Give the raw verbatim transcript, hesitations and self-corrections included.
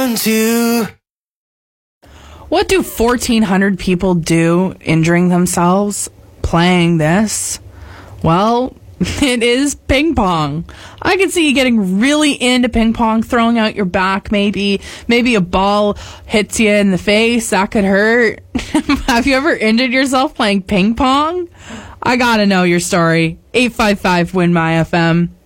Two. What do fourteen hundred people do injuring themselves playing this? Well, it is ping pong. I can see you getting really into ping pong, throwing out your back maybe. Maybe a ball hits you in the face. That could hurt. Have you ever injured yourself playing ping pong? I gotta know your story. eight five five, W I N M Y F M.